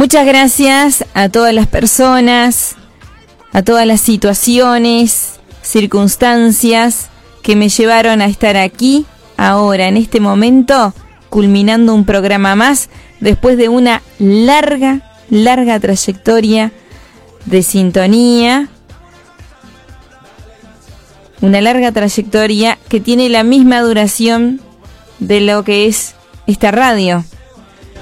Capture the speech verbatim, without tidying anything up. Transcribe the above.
Muchas gracias a todas las personas, a todas las situaciones, circunstancias que me llevaron a estar aquí, ahora, en este momento, culminando un programa más, después de una larga, larga trayectoria de sintonía, una larga trayectoria que tiene la misma duración de lo que es esta radio.